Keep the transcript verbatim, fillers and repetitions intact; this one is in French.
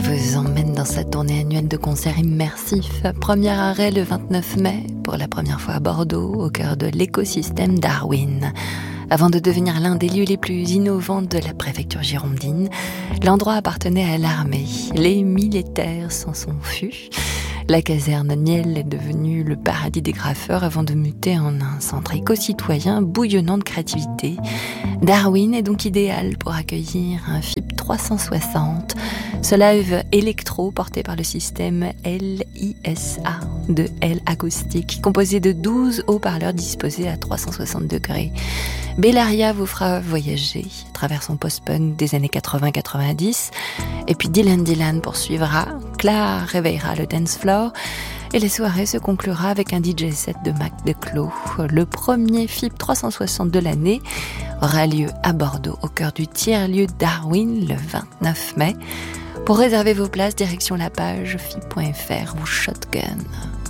vous emmène dans sa tournée annuelle de concerts immersifs. Premier arrêt le vingt-neuf mai, pour la première fois à Bordeaux, au cœur de l'écosystème Darwin. Avant de devenir l'un des lieux les plus innovants de la préfecture girondine, l'endroit appartenait à l'armée. Les militaires s'en sont fus. La caserne Niel est devenue le paradis des graffeurs avant de muter en un centre éco-citoyen bouillonnant de créativité. Darwin est donc idéal pour accueillir un F I B trois cent soixante, ce live électro porté par le système L I S A de L acoustique, composé de douze haut-parleurs disposés à trois cent soixante degrés. Bellaria vous fera voyager à travers son post-punk des années quatre-vingts quatre-vingt-dix, et puis Dylan Dylan poursuivra, Claire réveillera le dance floor, et la soirée se conclura avec un D J set de Mac Declos. Le premier F I B trois cent soixante de l'année aura lieu à Bordeaux, au cœur du tiers-lieu Darwin, le vingt-neuf mai. Pour réserver vos places, direction la page f i b point f r ou Shotgun.